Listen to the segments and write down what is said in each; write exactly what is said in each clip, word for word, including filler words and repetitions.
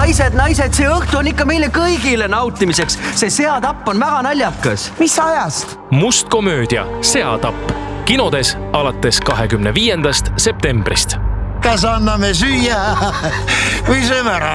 naised, naised, see õhtu on ikka meile kõigile nautimiseks. See seatapp on väga naljakas. Mis ajast? Must komöödia Seatapp. Kinodes alates kahekümne viiendast septembrist. Kas anname süüa või sööme ära?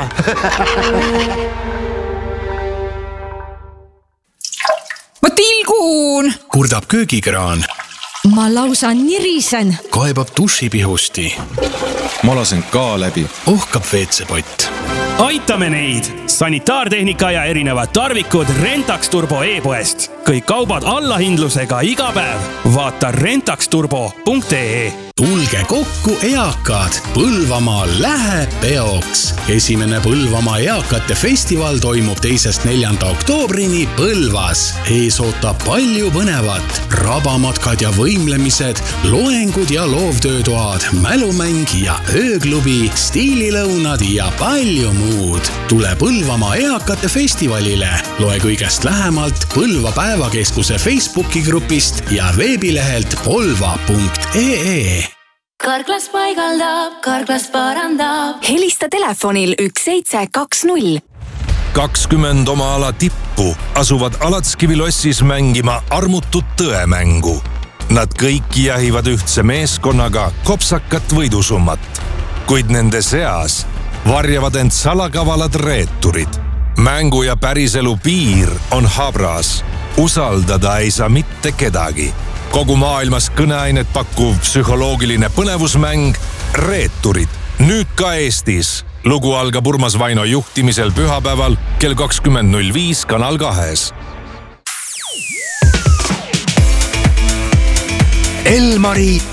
Ma tilgun! Kurdab köögikraan. Ma lausa nirisen. Kaebab dušipihusti. Ma lasen ka läbi. Ohkab veetsepott. Aitame neid! Sanitaartehnika ja erinevad tarvikud Rentax Turbo e-poest. Kõik kaubad allahindlusega iga päev. Vaata rentaxturbo punkt ee. Tulge kokku eakad. Põlvamaa läheb peoks. Esimene Põlvamaa eakate festival toimub teisest neljanda oktoobrini Põlvas. Ees ootab palju põnevat. Rabamatkad ja võimlemised, loengud ja loovtöötoad, mälumäng ja ööklubi, stiililõunad ja palju muud. Tule Põlvamaa eakate festivalile. Loe kõigest lähemalt Põlva päevakeskuse Facebooki grupist ja veebilehelt polva punkt ee. Karklas paigaldab, Karklas parandab. Helista telefonil üks seitse kaks null. kakskümmend oma ala tippu asuvad Alatskivilossis mängima armutut tõemängu. Nad kõik jahivad ühtse meeskonnaga kopsakat võidusummat, kuid nende seas varjavad end salakavalad reeturid. Mängu ja päriselu piir on habras. Usaldada ei saa mitte kedagi. Kogu maailmas kõneainet pakkuv psühholoogiline põnevusmäng Reeturid. Nüüd ka Eestis. Lugu algab Urmas Vaino juhtimisel pühapäeval kell kakskümmend null viis Kanal kahes. Elmari